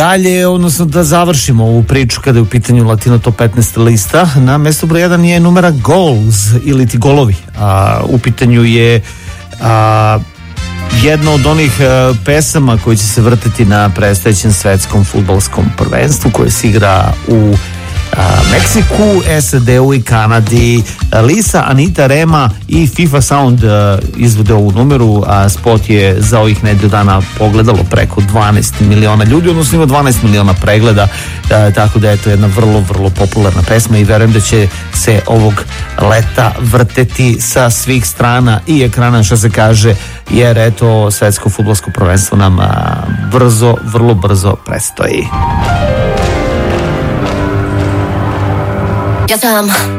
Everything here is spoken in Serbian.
dalje, odnosno da završimo ovu priču kada je u pitanju Latino Top 15 lista. Na mesto broj 1 je numera Goals ili ti golovi. U pitanju je jedna od onih pesama koji će se vrteti na predstojećem svetskom fudbalskom prvenstvu koje se igra u Meksiku, SAD-u i Kanadi. Lisa, Anita, Rema i FIFA Sound izvode ovu numeru, a spot je za ovih nedelju dana pogledalo preko 12 miliona ljudi, odnosno ima 12 miliona pregleda, tako da je to jedna vrlo, vrlo popularna pesma i verujem da će se ovog leta vrteti sa svih strana i ekrana, što se kaže, jer eto, svetsko fudbalsko prvenstvo nam brzo, vrlo brzo predstoji. Ja znam